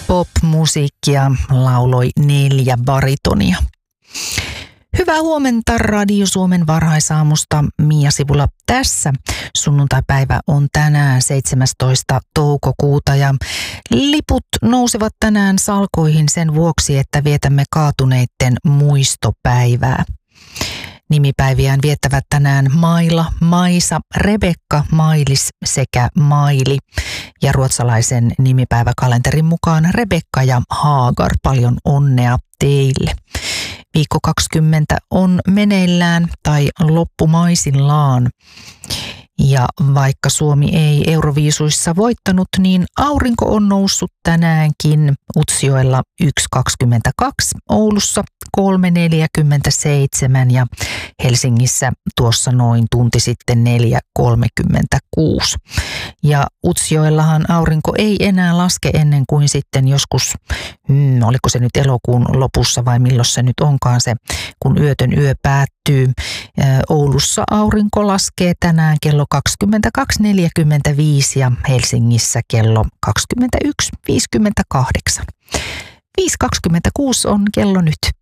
pop-musiikkia lauloi 4 baritonia. Hyvää huomenta Radio Suomen varhaisaamusta. Mia Sipula tässä. Sunnuntaipäivä on tänään 17. toukokuuta ja liput nousevat tänään salkoihin sen vuoksi, että vietämme kaatuneiden muistopäivää. Nimipäiviään viettävät tänään Maila, Maisa, Rebekka, Mailis sekä Maili. Ja ruotsalaisen nimipäiväkalenterin mukaan Rebekka ja Haagar. Paljon onnea teille. Viikko 20 on meneillään tai loppumaisillaan. Ja vaikka Suomi ei Euroviisuissa voittanut, niin aurinko on noussut tänäänkin Utsjoella 1.22, Oulussa 3.47 ja Helsingissä tuossa noin tunti sitten 4.36. Ja Utsjoellahan aurinko ei enää laske ennen kuin sitten joskus, oliko se nyt elokuun lopussa vai milloin se nyt onkaan se, kun yötön yö päättyy. Oulussa aurinko laskee tänään kello 22.45 ja Helsingissä kello 21.58. 5.26 on kello nyt.